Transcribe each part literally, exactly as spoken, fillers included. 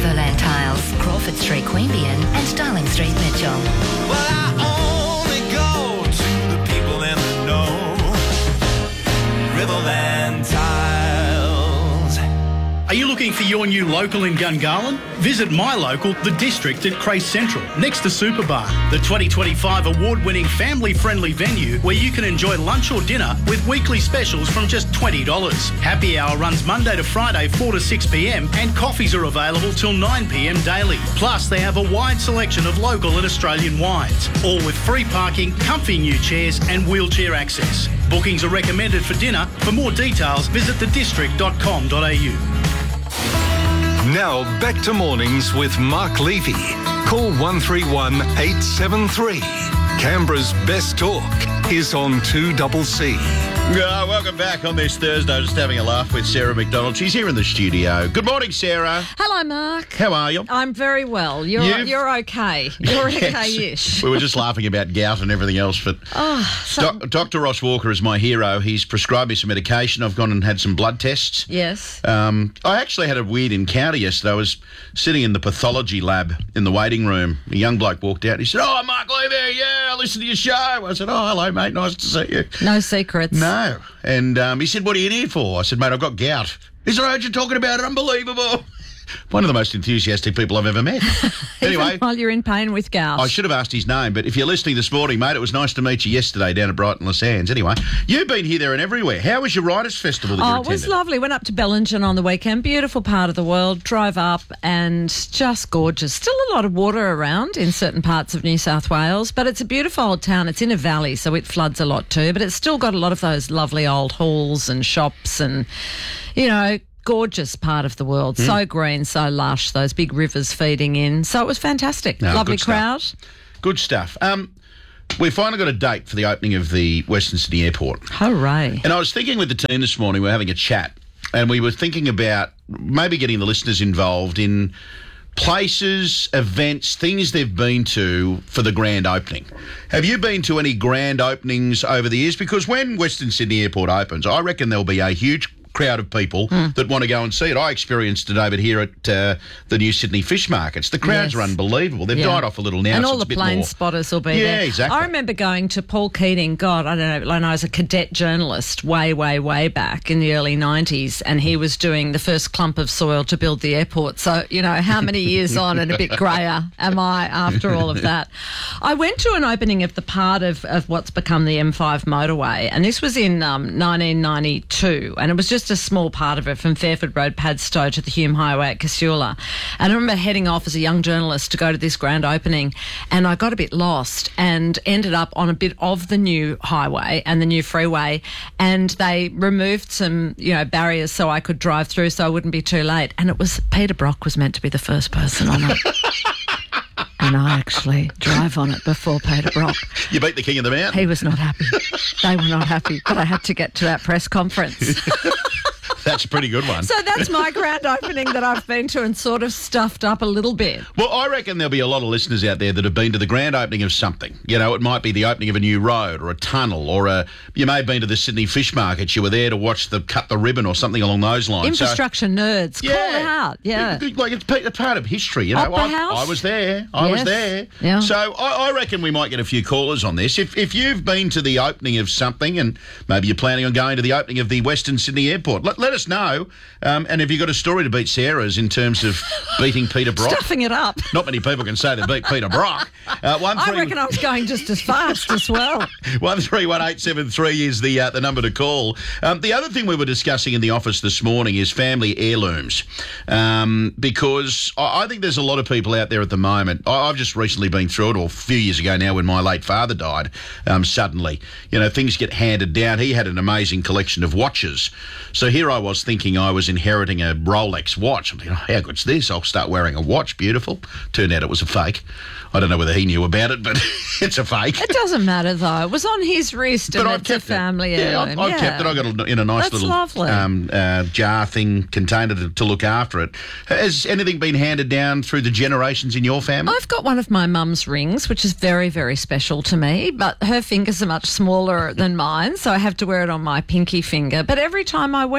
Riverland Tiles, Crawford Street, Queanbeyan and Darling Street, Mitchell. Well, I only go to the people in the know. Riverland Tiles. Are you looking for your new local in Gungahlin? Visit my local, The District at Crace Central, next to Superbar, the twenty twenty-five award-winning family-friendly venue where you can enjoy lunch or dinner with weekly specials from just twenty dollars. Happy hour runs Monday to Friday, four to six p m, and coffees are available till nine p m daily. Plus, they have a wide selection of local and Australian wines, all with free parking, comfy new chairs and wheelchair access. Bookings are recommended for dinner. For more details, visit the district dot com dot a u. Now back to mornings with Mark Levy. Call one three one eight seven three. Canberra's best talk is on two C C. Uh, welcome back on this Thursday. Just having a laugh with Sarah McDonald. She's here in the studio. Good morning, Sarah. Hello, Mark. How are you? I'm very well. You're You've- you're okay. You're Yes. okay-ish. We were just laughing about gout and everything else, but Oh, some- Doc- Doctor Ross Walker is my hero. He's prescribed me some medication. I've gone and had some blood tests. yes. Um, I actually had a weird encounter yesterday. I was sitting in the pathology lab in the waiting room. A young bloke walked out. He said, "Oh, Mark Levy, yeah, I listen to your show." I said, "Oh, hello, mate. Nice to see you." No secrets. No. And um, he said, "What are you in here for?" I said, "Mate, I've got gout." He said, "I heard you talking about it. Unbelievable." One of the most enthusiastic people I've ever met. Anyway, Even while you're in pain with gout. I should have asked his name, but if you're listening this morning, mate, it was nice to meet you yesterday down at Brighton Les Sands. Anyway, you've been here, there and everywhere. How was your Writers' Festival that you Oh, it attended? was lovely. Went up to Bellingen on the weekend. Beautiful part of the world. Drove up and just gorgeous. Still a lot of water around in certain parts of New South Wales, but it's a beautiful old town. It's in a valley, so it floods a lot too, but it's still got a lot of those lovely old halls and shops and, you know, gorgeous part of the world. Mm. So green, so lush, those big rivers feeding in. So it was fantastic. No, Lovely good stuff. crowd. Good stuff. Um, we finally got a date for the opening of the Western Sydney Airport. Hooray. And I was thinking with the team this morning, we were having a chat, and we were thinking about maybe getting the listeners involved in places, events, things they've been to for the grand opening. Have you been to any grand openings over the years? Because when Western Sydney Airport opens, I reckon there'll be a huge crowd of people Mm. that want to go and see it. I experienced it over here at uh, the new Sydney Fish Markets. The crowds Yes. are unbelievable. They've Yeah. died off a little now. And so all it's the a bit plane more. spotters will be Yeah, there. exactly. I remember going to Paul Keating, God, I don't know, when I was a cadet journalist way, way, way back in the early nineties, and he was doing the first clump of soil to build the airport. So, you know, how many years on and a bit greyer am I after all of that? I went to an opening of the part of, of what's become the M five motorway, and this was in um, nineteen ninety-two, and it was just a small part of it from Fairford Road, Padstow to the Hume Highway at Casula. And I remember heading off as a young journalist to go to this grand opening, and I got a bit lost and ended up on a bit of the new highway and the new freeway, and they removed some, you know, barriers so I could drive through so I wouldn't be too late. And it was Peter Brock was meant to be the first person on it. And I actually drive on it before Peter Brock. You beat the King of the Mountain. He was not happy. They were not happy, but I had to get to that press conference. That's a pretty good one. So that's my grand opening that I've been to and sort of stuffed up a little bit. Well, I reckon there'll be a lot of listeners out there that have been to the grand opening of something. You know, it might be the opening of a new road or a tunnel, or a, you may have been to the Sydney Fish Market. You were there to watch the cut the ribbon or something along those lines. Infrastructure so, nerds, call it out. Yeah. Like it's a part of history. You know, Opera I, House? I was there. I was Yes. there. Yeah. So I, I reckon we might get a few callers on this. If if you've been to the opening of something, and maybe you're planning on going to the opening of the Western Sydney Airport, let, let us know. Um, and have you got a story to beat Sarah's in terms of beating Peter Brock? Stuffing it up. Not many people can say they beat Peter Brock. Uh, one I three, reckon I was going just as fast as well. one three one eight seven three is the uh, the number to call. Um, the other thing we were discussing in the office this morning is family heirlooms, um, because I, I think there's a lot of people out there at the moment. I, I've just recently been through it, or a few years ago now, when my late father died. Um, suddenly, you know, things get handed down. He had an amazing collection of watches, so here I was thinking I was inheriting a Rolex watch. I'm thinking, oh, how good's this? I'll start wearing a watch. Beautiful. Turned out it was a fake. I don't know whether he knew about it, but it's a fake. It doesn't matter, though. It was on his wrist, and But I've it's a kept family it. Yeah, I've, heirloom. I've Yeah. kept it. I've got it in a nice That's little lovely. um, uh, jar thing, container to, to look after it. Has anything been handed down through the generations in your family? I've got one of my mum's rings, which is very, very special to me, but her fingers are much smaller than mine, so I have to wear it on my pinky finger. But every time I wear it,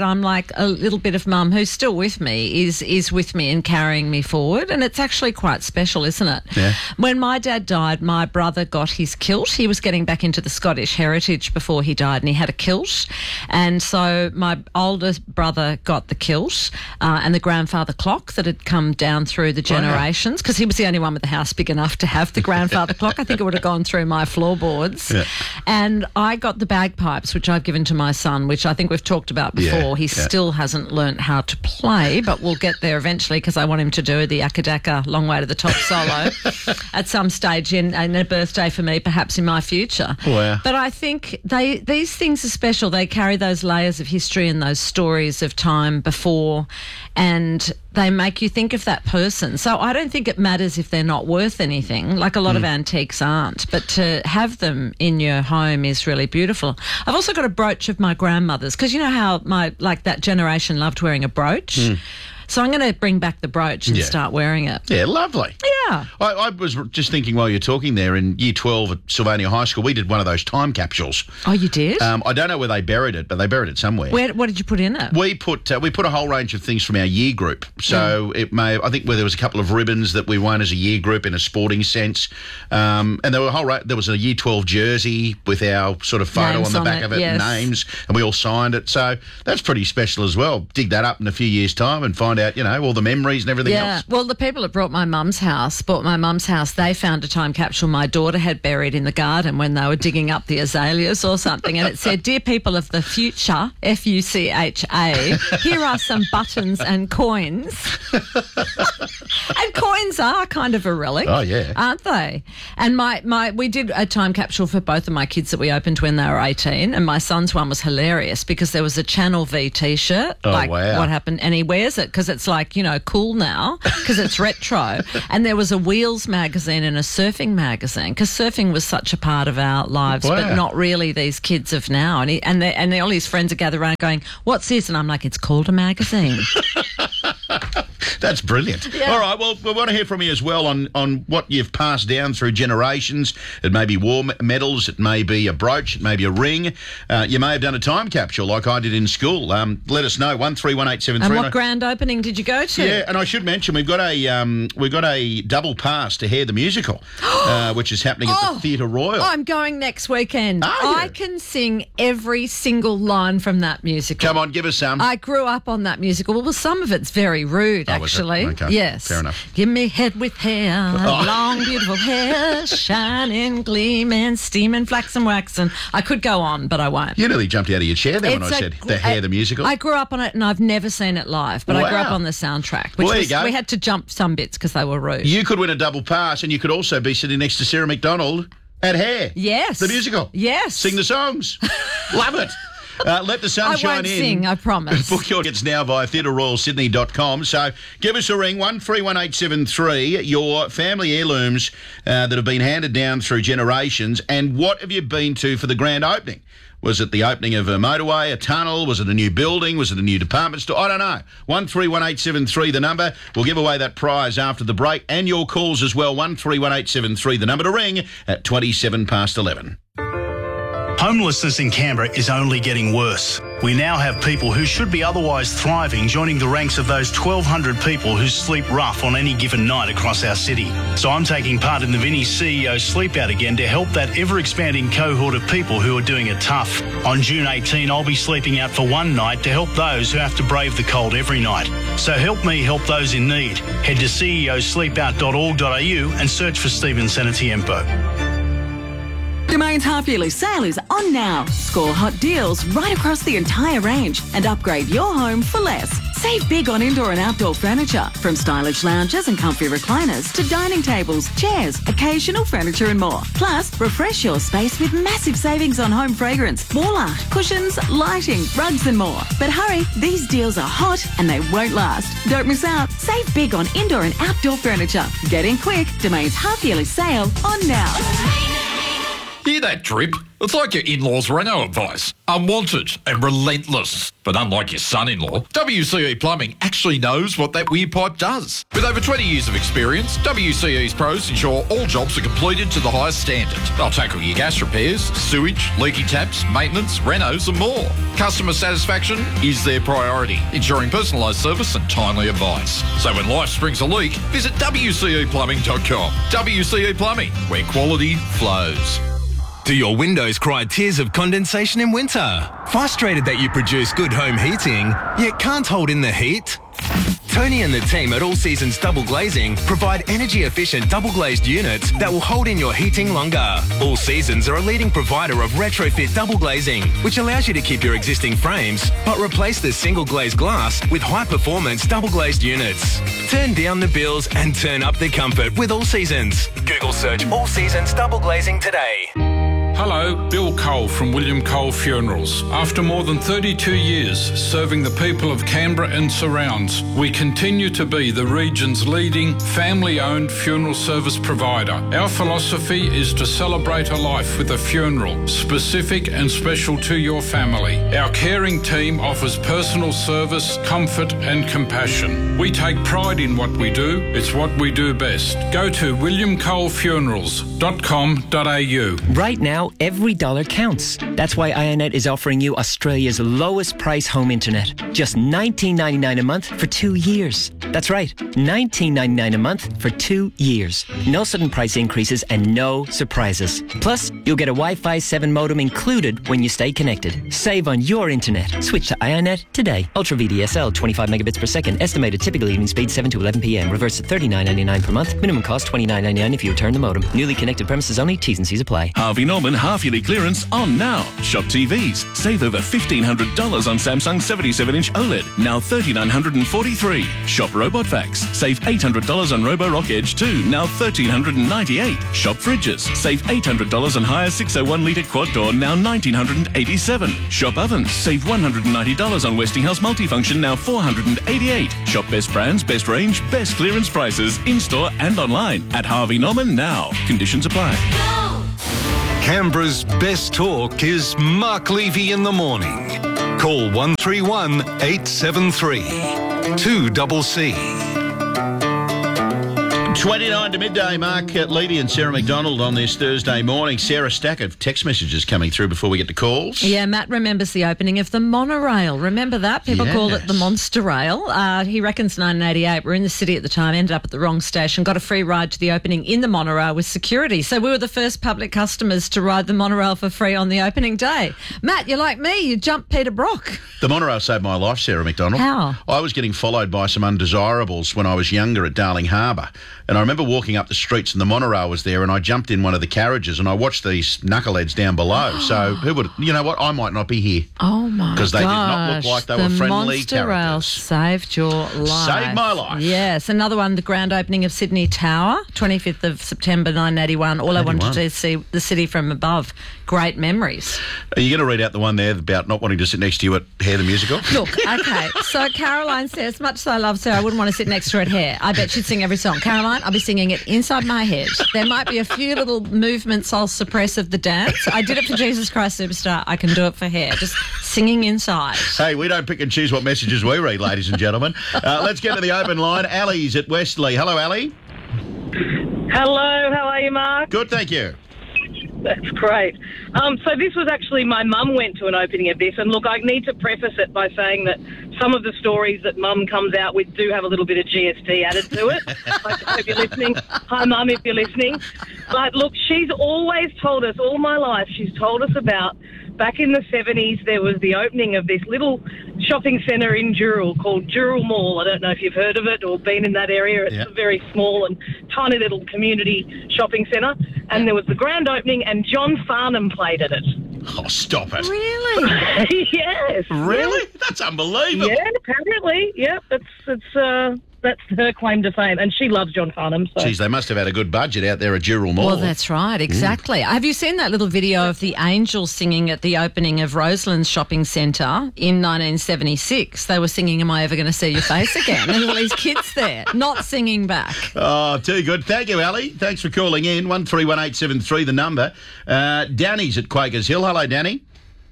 I'm like a little bit of mum who's still with me is is with me and carrying me forward, and it's actually quite special, isn't it? Yeah. When my dad died, my brother got his kilt. He was getting back into the Scottish heritage before he died, and he had a kilt, and so my oldest brother got the kilt uh, and the grandfather clock that had come down through the generations, because he was the only one with the house big enough to have the grandfather clock. I think it would have gone through my floorboards. Yeah. And I got the bagpipes, which I've given to my son, which I think we've talked about before. Yeah, he yeah. still hasn't learnt how to play, but we'll get there eventually, because I want him to do the Akadaka Long Way to the Top solo at some stage in, in a birthday for me, perhaps in my future. Wow. But I think they these things are special. They carry those layers of history and those stories of time before, and they make you think of that person. So I don't think it matters if they're not worth anything, like a lot Mm. of antiques aren't, but to have them in your home is really beautiful. I've also got a brooch of my grandmother's, because you know how my like that generation loved wearing a brooch? So I'm going to bring back the brooch and Yeah. start wearing it. Yeah, lovely. Yeah. I, I was just thinking while you're talking there, in year twelve at Sylvania High School, we did one of those time capsules. Oh, you did? Um, I don't know where they buried it, but they buried it somewhere. Where? What did you put in it? We put uh, we put a whole range of things from our year group. So it may I think where there was a couple of ribbons that we won as a year group in a sporting sense, um, and there were a whole ra- there was a year twelve jersey with our sort of photo Names on the on back it, of it, yes. names, and we all signed it. So that's pretty special as well. Dig that up in a few years' time and find out, you know, all the memories and everything Yeah, else. well, the people that brought my mum's house, bought my mum's house, they found a time capsule my daughter had buried in the garden when they were digging up the azaleas or something, and it said, "Dear people of the future, F U C H A, here are some buttons and coins." And coins are kind of a relic. Oh, yeah. Aren't they? And my, my we did a time capsule for both of my kids that we opened when they were eighteen, and my son's one was hilarious because there was a Channel V T-shirt. Oh, like wow. what happened, and he wears it because it's like, you know, cool now because it's retro. And there was a Wheels magazine and a surfing magazine, because surfing was such a part of our lives, Wow. but not really these kids of now. And he, and, they, and they, all his friends are gathered around going, "What's this?" And I'm like, "It's called a magazine." That's brilliant. Yeah. All right, well, we want to hear from you as well on, on what you've passed down through generations. It may be war me- medals, it may be a brooch, it may be a ring. Uh, you may have done a time capsule like I did in school. Um, let us know, one three one eight seven three. And what grand opening did you go to? Yeah, and I should mention we've got a um, we've got a double pass to Hair the Musical, uh, which is happening at Oh, the Theatre Royal. I'm going next weekend. Are you? I can sing every single line from that musical. Come on, give us some. I grew up on that musical. Well, some of it's very rude, Oh, was it? actually. Okay, Yes. fair enough. Give me head with hair, Oh. long, beautiful hair, shining, gleaming, steaming, flaxen, waxen. I could go on, but I won't. You nearly jumped out of your chair there when I It's a said gr- the Hair I- the Musical. I grew up on it and I've never seen it live, but I grew up Wow. on the soundtrack. Which Well, there you was, go. we had to jump some bits because they were rude. You could win a double pass, and you could also be sitting next to Sarah McDonald at Hair. Yes. The musical. Yes. Sing the songs. Love it. Uh, let the sun I shine won't in. sing, I promise. Book your tickets now via theatre royal sydney dot com. So give us a ring, one three one eight seven three, your family heirlooms uh, that have been handed down through generations, and what have you been to for the grand opening? Was it the opening of a motorway, a tunnel? Was it a new building? Was it a new department store? I don't know. one three one eight seven three, the number. We'll give away that prize after the break, and your calls as well, one three one eight seven three, the number to ring at twenty-seven past eleven. Homelessness in Canberra is only getting worse. We now have people who should be otherwise thriving joining the ranks of those twelve hundred people who sleep rough on any given night across our city. So I'm taking part in the Vinnie C E O Sleep Out again to help that ever-expanding cohort of people who are doing it tough. On June eighteenth, I'll be sleeping out for one night to help those who have to brave the cold every night. So help me help those in need. Head to c e o sleep out dot org dot a u and search for Stephen Senatiempo. Domain's half-yearly sale is on now. Score hot deals right across the entire range and upgrade your home for less. Save big on indoor and outdoor furniture, from stylish lounges and comfy recliners to dining tables, chairs, occasional furniture and more. Plus, refresh your space with massive savings on home fragrance, wall art, cushions, lighting, rugs and more. But hurry, these deals are hot and they won't last. Don't miss out. Save big on indoor and outdoor furniture. Get in quick. Domain's half-yearly sale on now. Hear that drip? It's like your in-laws' reno advice. Unwanted and relentless. But unlike your son-in-law, W C E Plumbing actually knows what that weird pipe does. With over twenty years of experience, W C E's pros ensure all jobs are completed to the highest standard. They'll tackle your gas repairs, sewage, leaky taps, maintenance, renos and more. Customer satisfaction is their priority, ensuring personalised service and timely advice. So when life springs a leak, visit W C E plumbing dot com. W C E Plumbing, where quality flows. Do your windows cry tears of condensation in winter? Frustrated that you produce good home heating, yet can't hold in the heat? Tony and the team at All Seasons Double Glazing provide energy-efficient double-glazed units that will hold in your heating longer. All Seasons are a leading provider of retrofit double glazing, which allows you to keep your existing frames, but replace the single-glazed glass with high-performance double-glazed units. Turn down the bills and turn up the comfort with All Seasons. Google search All Seasons Double Glazing today. Hello, Bill Cole from William Cole Funerals. After more than thirty-two years serving the people of Canberra and surrounds, we continue to be the region's leading family-owned funeral service provider. Our philosophy is to celebrate a life with a funeral, specific and special to your family. Our caring team offers personal service, comfort and compassion. We take pride in what we do. It's what we do best. Go to william cole funerals dot com dot a u. Right now, every dollar counts. That's why iiNet is offering you Australia's lowest price home internet. Just nineteen ninety-nine a month for two years. That's right, nineteen ninety-nine a month for two years. No sudden price increases and no surprises. Plus, you'll get a Wi-Fi seven modem included when you stay connected. Save on your internet. Switch to iiNet today. Ultra V D S L, twenty-five megabits per second. Estimated typical evening speed seven to eleven p m. Reverse at thirty-nine ninety-nine per month. Minimum cost twenty-nine ninety-nine if you return the modem. Newly connected premises only. T's and C's apply. Harvey Norman half-yearly clearance on now. Shop T Vs. Save over fifteen hundred dollars on Samsung seventy-seven inch OLED. Now three thousand nine hundred forty-three dollars. Shop Robot Vacs. Save eight hundred dollars on Roborock Edge two. Now one thousand three hundred ninety-eight dollars. Shop Fridges. Save eight hundred dollars on higher six oh one litre quad door. Now one thousand nine hundred eighty-seven dollars. Shop Ovens. Save one hundred ninety dollars on Westinghouse Multifunction. Now four hundred eighty-eight dollars. Shop best brands, best range, best clearance prices in-store and online at Harvey Norman now. Conditions apply. Canberra's best talk is Mark Levy in the morning. Call one three one eight seven three two C C. twenty-nine to midday, Mark uh, Levy and Sarah McDonald on this Thursday morning. Sarah, stack of text messages coming through before we get to calls. Yeah, Matt remembers the opening of the monorail. Remember that? People Yes. called it the Monster Rail. Uh, he reckons nineteen eighty-eight. We're in the city at the time, ended up at the wrong station, got a free ride to the opening in the monorail with security. So we were the first public customers to ride the monorail for free on the opening day. Matt, you're like me. You jumped Peter Brock. The monorail saved my life, Sarah McDonald. How? I was getting followed by some undesirables when I was younger at Darling Harbour. And I remember walking up the streets and the monorail was there and I jumped in one of the carriages and I watched these knuckleheads down below. So who would, you know what, I might not be here. Oh, my gosh. Because they did not look like they the were friendly Monster Rail characters. saved your life. Saved my life. Yes. Another one, the grand opening of Sydney Tower, twenty-fifth of September nineteen eighty-one. All I wanted to do is see the city from above. Great memories. Are you going to read out the one there about not wanting to sit next to you at Hair the Musical? Look, okay. So Caroline says, much as I love Sarah, I wouldn't want to sit next to her at Hair. I bet she'd sing every song. Caroline, I'll be singing it inside my head. There might be a few little movements I'll suppress of the dance. I did it for Jesus Christ Superstar. I can do it for Hair. Just singing inside. Hey, we don't pick and choose what messages we read, ladies and gentlemen. Uh, let's get to the open line. Ali's at Westley. Hello, Ali. Hello, how are you, Mark? Good, thank you. That's great. Um, so this was actually, my mum went to an opening of this, and look, I need to preface it by saying that some of the stories that mum comes out with do have a little bit of G S T added to it. I hope you're listening. Hi, mum, if you're listening. But look, she's always told us, all my life, she's told us about back in the seventies, there was the opening of this little shopping centre in Dural called Dural Mall. I don't know if you've heard of it or been in that area. It's yeah. a very small and tiny little community shopping centre. And there was the grand opening and John Farnham played at it. Oh, stop it. Really? Yes. Really? That's unbelievable. Yeah, apparently. Yep, it's, it's, uh, that's her claim to fame, and she loves John Farnham. So. Geez, they must have had a good budget out there at Dural Mall. Well, that's right, exactly. Mm. Have you seen that little video of the Angels singing at the opening of Roseland's shopping centre in nineteen seventy-six? They were singing "Am I Ever Going to See Your Face Again?" and all these kids there not singing back. Oh, too good. Thank you, Ali. Thanks for calling in. one three one eight seven three, the number. Uh, Danny's at Quakers Hill. Hello, Danny.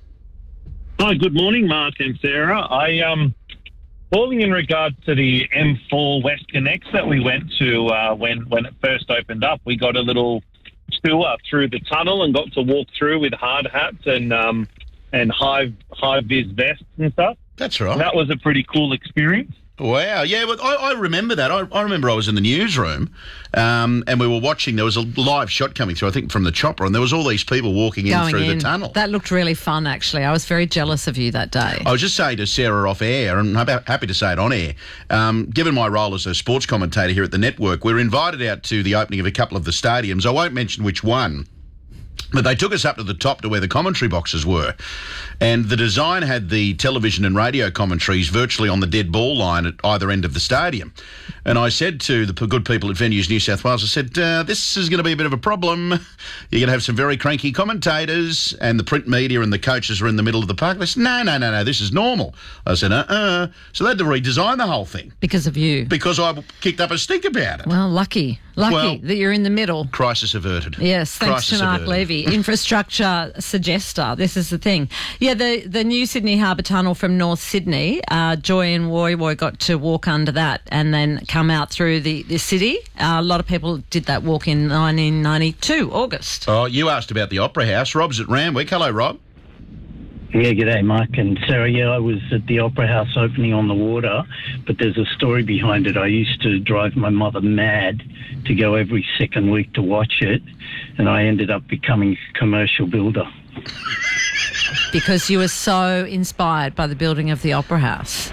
Hi, good morning, Mark and Sarah. I um. Calling in regard to the M four West Connects that we went to uh, when, when it first opened up, we got a little tour through the tunnel and got to walk through with hard hats and um, and high high vis vests and stuff. That's right. That was a pretty cool experience. Wow, yeah, well, I, I remember that. I, I remember I was in the newsroom um, and we were watching, there was a live shot coming through, I think, from the chopper, and there was all these people walking in Going through in. the tunnel. That looked really fun, actually. I was very jealous of you that day. I was just saying to Sarah off air, and I'm happy to say it on air, um, given my role as a sports commentator here at the network, we're invited out to the opening of a couple of the stadiums. I won't mention which one. But they took us up to the top to where the commentary boxes were. And the design had the television and radio commentaries virtually on the dead ball line at either end of the stadium. And I said to the good people at Venues New South Wales, I said, uh, this is going to be a bit of a problem. You're going to have some very cranky commentators, and the print media and the coaches are in the middle of the park. They said, no, no, no, no, this is normal. I said, uh-uh. So they had to redesign the whole thing. Because of you. Because I kicked up a stink about it. Well, lucky. Lucky well, that you're in the middle. Crisis averted. Yes, thanks crisis to Mark averted. Levy. Infrastructure suggester. This is the thing. Yeah, the, the new Sydney Harbour Tunnel from North Sydney, uh, Joy and Woy Woy got to walk under that and then come out through the, the city. Uh, a lot of people did that walk in nineteen ninety-two, August. Oh, you asked about the Opera House. Rob's at Randwick. Hello, Rob. Yeah, g'day, Mark and Sarah. Yeah, I was at the Opera House opening on the water, but there's a story behind it. I used to drive my mother mad to go every second week to watch it, and I ended up becoming a commercial builder. Because you were so inspired by the building of the Opera House.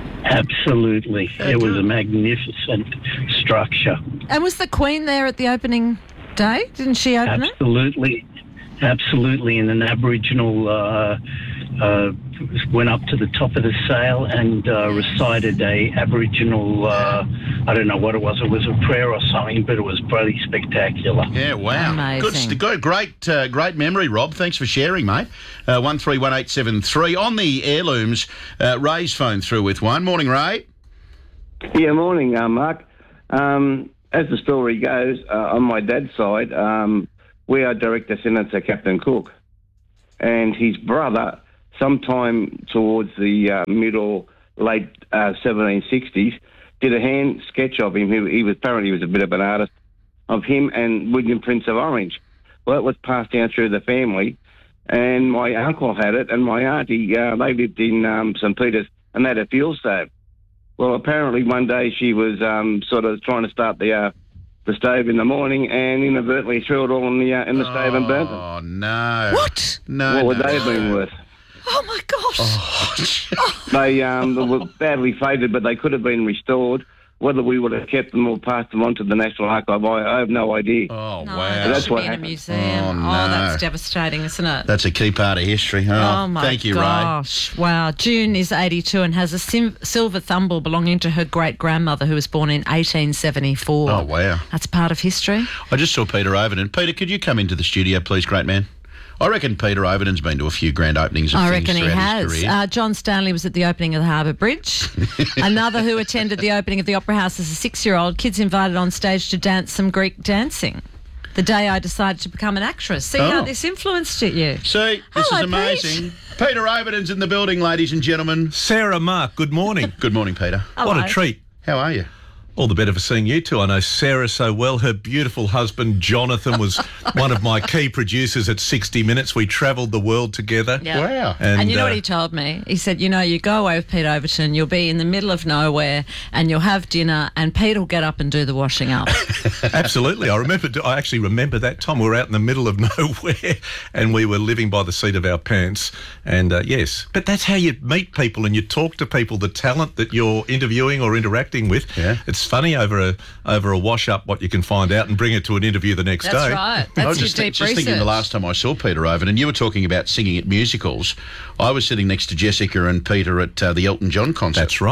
Absolutely. It was a magnificent structure. And was the Queen there at the opening day? Didn't she open it? Absolutely. Absolutely, in an Aboriginal, uh, uh, went up to the top of the sail and uh, recited a Aboriginal, uh, I don't know what it was, it was a prayer or something, but it was pretty spectacular. Yeah, wow. Amazing. Good, good, great, uh, great memory, Rob. Thanks for sharing, mate. Uh, one three one eight seven three. On the heirlooms, uh, Ray's phone through with one. Morning, Ray. Yeah, morning, uh, Mark. Um, as the story goes, uh, on my dad's side, um, we are direct descendants of Captain Cook, and his brother, sometime towards the uh, middle, late uh, seventeen sixties, did a hand sketch of him. He, he was apparently he was a bit of an artist of him and William Prince of Orange. Well, it was passed down through the family, and my uncle had it, and my auntie, uh, they lived in um, St Peters, and they had a fuel stove. Well, apparently one day she was um, sort of trying to start the uh, the stove in the morning and inadvertently threw it all in the uh, in the oh, stove and burnt it. Oh, no. What? No, What would no, they have no. been worth? Oh, my gosh. Oh. They um, they were badly faded, but they could have been restored. Whether we would have kept them or passed them on to the National Archive, I, I have no idea. Oh, No, wow. that That's should what be in a happened. museum. Oh, Oh, no. that's devastating, isn't it? That's a key part of history. Oh, Oh, my thank you, Ray. gosh. Wow. June is eighty-two and has a sim- silver thimble belonging to her great-grandmother who was born in eighteen seventy-four. Oh, wow. That's part of history. I just saw Peter Overton. Peter, could you come into the studio, please, great man? I reckon Peter Overton's been to a few grand openings of I things reckon he throughout his has. career. Uh, John Stanley was at the opening of the Harbour Bridge. Another who attended the opening of the Opera House as a six-year-old. Kids invited on stage to dance some Greek dancing. The day I decided to become an actress. See how Oh. this influenced you. See, this Hello, is amazing. Peter Overton's in the building, ladies and gentlemen. Sarah, Mark, good morning. Good morning, Peter. Hello. What a treat. How are you? All the better for seeing you two. I know Sarah so well. Her beautiful husband, Jonathan, was one of my key producers at sixty minutes. We travelled the world together. Yeah. Wow. And, you know uh, what he told me? He said, you know, you go away with Pete Overton, you'll be in the middle of nowhere and you'll have dinner and Pete will get up and do the washing up. Absolutely. I remember. I actually remember that time. We were out in the middle of nowhere and we were living by the seat of our pants. And uh, yes, but that's how you meet people and you talk to people, the talent that you're interviewing or interacting with. Yeah. It's funny over a over a wash up what you can find out and bring it to an interview the next That's day. right. I That's was your just, deep just research. thinking the last time I saw Peter Overton, you were talking about singing at musicals. I was sitting next to Jessica and Peter at uh, the Elton John concert. That's right.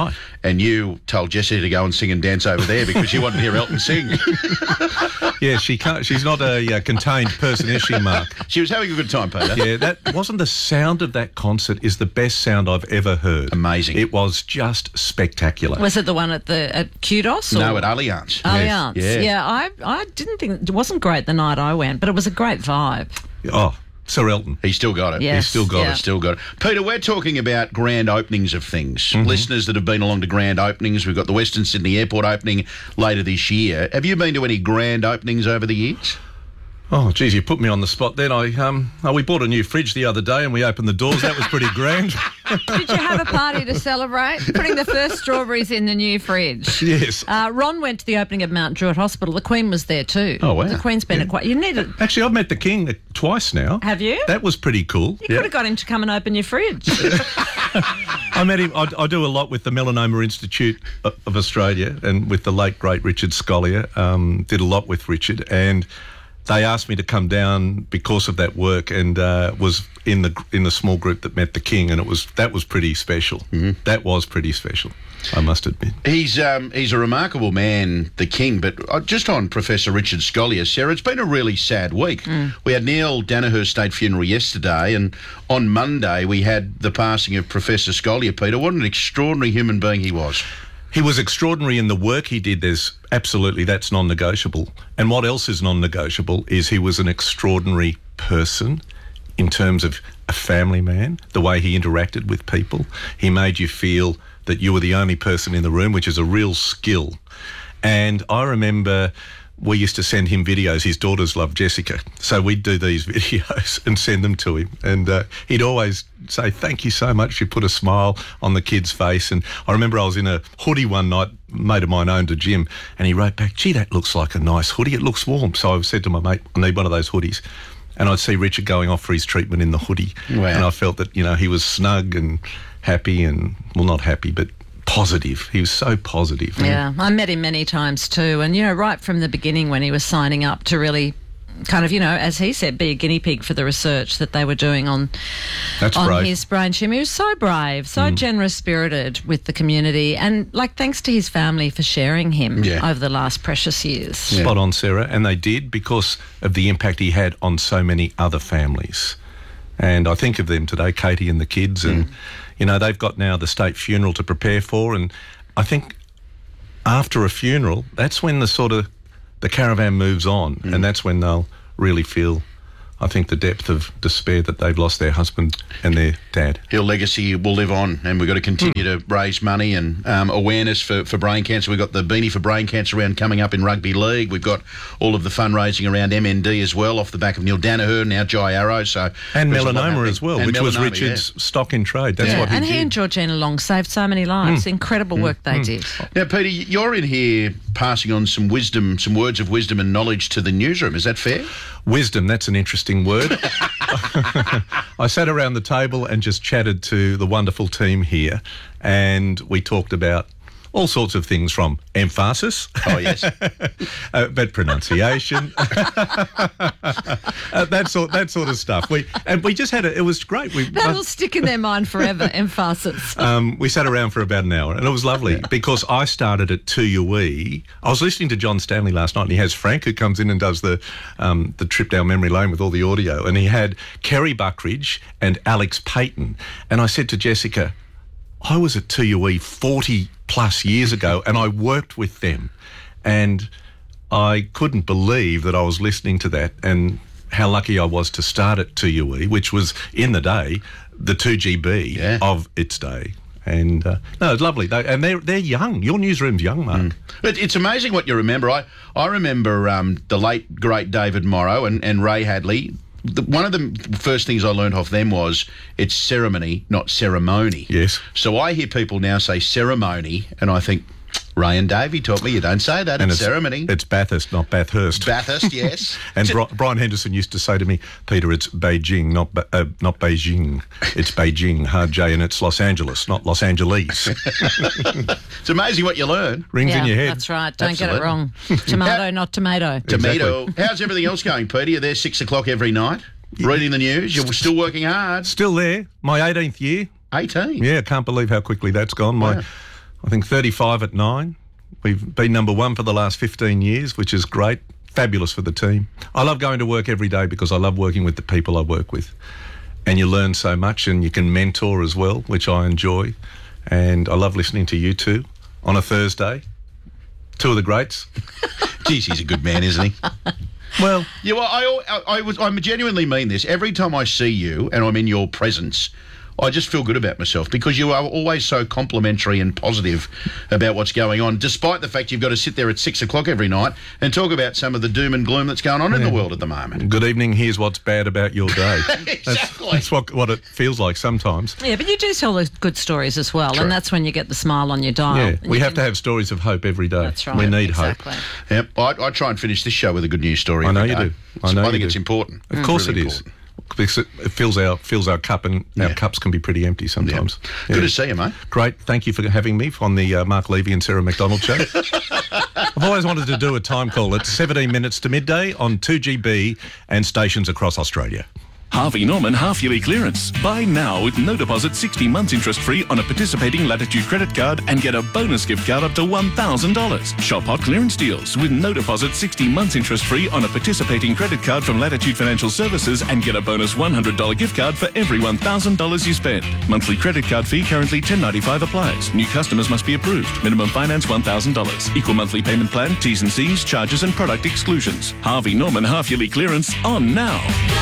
and you told Jessie to go and sing and dance over there because you wanted to hear Elton sing. Yeah, she can't. She's not a uh, contained person, is she, Mark? She was having a good time, Peter. Yeah, that wasn't the sound of that concert. Is the best sound I've ever heard. Amazing. It was just spectacular. Was it the one at the at Kudos? Or? No, at Allianz. Allianz. Yes. Yeah. yeah, I I didn't think it wasn't great the night I went, but it was a great vibe. Oh. Sir Elton. He's still got it. Yes, He's still got yeah. it. Still got it. Peter, we're talking about grand openings of things. Mm-hmm. Listeners that have been along to grand openings. We've got the Western Sydney Airport opening later this year. Have you been to any grand openings over the years? Oh, geez, you put me on the spot then. I um, oh, we bought a new fridge the other day and we opened the doors. That was pretty grand. Did you have a party to celebrate? Putting the first strawberries in the new fridge. Yes. Uh, Ron went to the opening of Mount Druitt Hospital. The Queen was there too. Oh, wow. The Queen's been Yeah. a quite... You need it. Actually, I've met the King twice now. Have you? That was pretty cool. You could have got him to come and open your fridge. I met him. I, I do a lot with the Melanoma Institute of, of Australia and with the late, great Richard Scollier. Um, did a lot with Richard and... They asked me to come down because of that work, and uh, was in the in the small group that met the King, and it was that was pretty special. Mm-hmm. That was pretty special, I must admit. He's um, he's a remarkable man, the King. But uh, just on Professor Richard Scollier, Sarah, it's been a really sad week. Mm. We had Neil Danaher's state funeral yesterday, and on Monday we had the passing of Professor Scollier. Peter, what an extraordinary human being he was. He was extraordinary in the work he did. There's absolutely, that's non-negotiable. And what else is non-negotiable is he was an extraordinary person in terms of a family man, the way he interacted with people. He made you feel that you were the only person in the room, which is a real skill. And I remember we used to send him videos. His daughters loved Jessica. So we'd do these videos and send them to him. And uh, he'd always say, thank you so much. You put a smile on the kid's face. And I remember I was in a hoodie one night, mate of mine owned a gym, and he wrote back, gee, that looks like a nice hoodie. It looks warm. So I said to my mate, I need one of those hoodies. And I'd see Richard going off for his treatment in the hoodie. Wow. And I felt that, you know, he was snug and happy and, well, not happy, but positive. He was so positive. Yeah, I met him many times too. And, you know, right from the beginning when he was signing up to really kind of, you know, as he said, be a guinea pig for the research that they were doing on, That's on brave. his brain tumour. He was so brave, so Mm. generous-spirited with the community. And, like, thanks to his family for sharing him Yeah. over the last precious years. Spot on, Sarah. And they did because of the impact he had on so many other families. And I think of them today, Katie and the kids, and, mm. you know, they've got now the state funeral to prepare for. And I think after a funeral, that's when the sort of, the caravan moves on. Mm. And that's when they'll really feel, I think, the depth of despair that they've lost their husband and their dad. Your legacy will live on, and we've got to continue to raise money and um, awareness for, for brain cancer. We've got the Beanie for Brain Cancer round coming up in Rugby League. We've got all of the fundraising around M N D as well, off the back of Neil Danaher, now Jai Arrow. So And there's a lot melanoma happening. as well, And which was melanoma, Richard's yeah. stock in trade. That's yeah, what he and did. he and Georgina Long saved so many lives. Mm. Incredible Mm. work they Mm. did. Now, Peter, you're in here passing on some wisdom, some words of wisdom and knowledge to the newsroom. Is that fair? Wisdom, that's an interesting word. I sat around the table and just chatted to the wonderful team here, and we talked about all sorts of things, from emphasis. Oh, yes. uh, but pronunciation. uh, that sort that sort of stuff. We and we just had a, it was great. We That'll stick in their mind forever, emphasis. Um, we sat around for about an hour, and it was lovely because I started at two U E. I was listening to John Stanley last night, and he has Frank, who comes in and does the um, the trip down memory lane with all the audio, and he had Kerry Buckridge and Alex Payton. And I said to Jessica, I was at two U E forty plus years ago, and I worked with them, and I couldn't believe that I was listening to that, and how lucky I was to start at two U E, which was, in the day, the two G B Yeah. of its day. And uh, no, it's lovely. They, and they're they're young. Your newsroom's young, Mark. Mm. It, it's amazing what you remember. I I remember um, the late great David Morrow and, and Ray Hadley. The, one of the first things I learned off them was it's ceremony, not ceremony. Yes. So I hear people now say ceremony, and I think, Ray and Davey taught me you don't say that. And it's, ceremony. It's Bathurst, not Bathurst. Bathurst, yes. And So- Bri- Brian Henderson used to say to me, Peter, it's Beijing, not Be- uh, not Beijing. It's Beijing, hard J, and it's Los Angeles, not Los Angeles. It's amazing what you learn. Rings yeah, in your head. That's right. Don't Absolutely. get it wrong. Tomato, not tomato. Tomato. How's everything else going, Peter? You're there six o'clock every night, reading the news. You're still working hard. Still there. My eighteenth year. eighteen. Yeah, I can't believe how quickly that's gone. My Wow. I think thirty-five at nine. We've been number one for the last fifteen years, which is great. Fabulous for the team. I love going to work every day because I love working with the people I work with. And you learn so much and you can mentor as well, which I enjoy. And I love listening to you two on a Thursday. Two of the greats. Geez, he's a good man, isn't he? Well, yeah, well, I, I, I was, I genuinely mean this. Every time I see you and I'm in your presence, I just feel good about myself because you are always so complimentary and positive about what's going on, despite the fact you've got to sit there at six o'clock every night and talk about some of the doom and gloom that's going on yeah. in the world at the moment. Good evening, here's what's bad about your day. Exactly. That's, that's what, what it feels like sometimes. Yeah, but you do tell the good stories as well, True. and that's when you get the smile on your dial. Yeah, we You have can- to have stories of hope every day. That's right. We need exactly. hope. Yep, I, I try and finish this show with a good news story. I know every you day. do. I So know I you think do. it's important. Of It's course really it is. important. Because it it fills our fills our cup, and our Yeah. cups can be pretty empty sometimes. Yeah. Good to see you, mate. Great, thank you for having me on the uh, Mark Levy and Sarah McDonald show. I've always wanted to do a time call at seventeen minutes to midday on two G B and stations across Australia. Harvey Norman half-yearly clearance. Buy now with no deposit, sixty months interest-free on a participating Latitude credit card and get a bonus gift card up to one thousand dollars. Shop hot clearance deals with no deposit, sixty months interest-free on a participating credit card from Latitude Financial Services and get a bonus one hundred dollars gift card for every one thousand dollars you spend. Monthly credit card fee currently ten dollars ninety-five applies. New customers must be approved. Minimum finance one thousand dollars. Equal monthly payment plan, T's and C's, charges and product exclusions. Harvey Norman half-yearly clearance on now.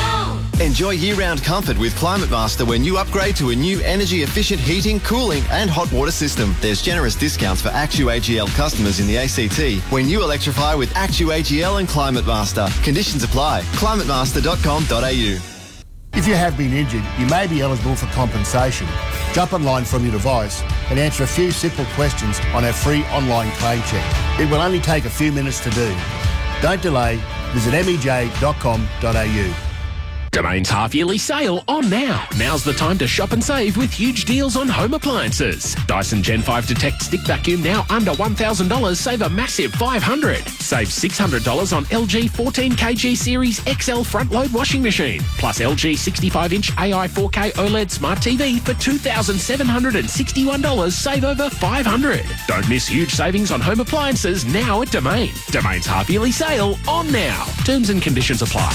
Enjoy year-round comfort with Climate Master when you upgrade to a new energy-efficient heating, cooling and hot water system. There's generous discounts for Actu A G L customers in the A C T when you electrify with Actu A G L and Climate Master. Conditions apply. climate master dot com dot a u. If you have been injured, you may be eligible for compensation. Jump online from your device and answer a few simple questions on our free online claim check. It will only take a few minutes to do. Don't delay. Visit m e j dot com dot a u. Domain's half-yearly sale on now. Now's the time to shop and save with huge deals on home appliances. Dyson Gen five Detect Stick Vacuum now under one thousand dollars, save a massive five hundred dollars. Save six hundred dollars on L G fourteen kilogram Series X L front-load washing machine. Plus L G sixty-five inch A I four K OLED Smart T V for two thousand seven hundred sixty-one dollars, save over five hundred dollars. Don't miss huge savings on home appliances now at Domain. Domain's half-yearly sale on now. Terms and conditions apply.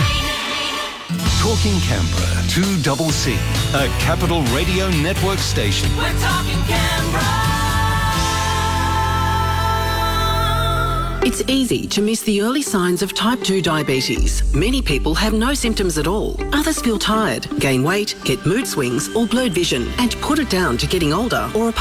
Talking Canberra, two double C, a Capital Radio Network station. We're talking Canberra. It's easy to miss the early signs of type two diabetes. Many people have no symptoms at all. Others feel tired, gain weight, get mood swings or blurred vision, and put it down to getting older or a